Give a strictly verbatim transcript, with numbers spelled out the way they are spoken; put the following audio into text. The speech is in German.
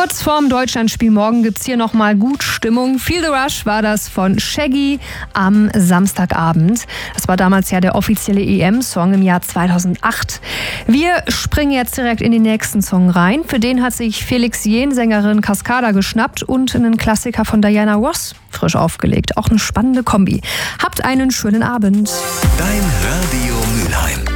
Kurz vorm Deutschlandspiel morgen gibt's hier nochmal gut Stimmung. Feel the Rush war das von Shaggy am Samstagabend. Das war damals ja der offizielle E M-Song im Jahr zweitausendacht. Wir springen jetzt direkt in den nächsten Song rein. Für den hat sich Felix Jähn, Sängerin Cascada, geschnappt und einen Klassiker von Diana Ross frisch aufgelegt. Auch eine spannende Kombi. Habt einen schönen Abend. Dein Radio Mülheim.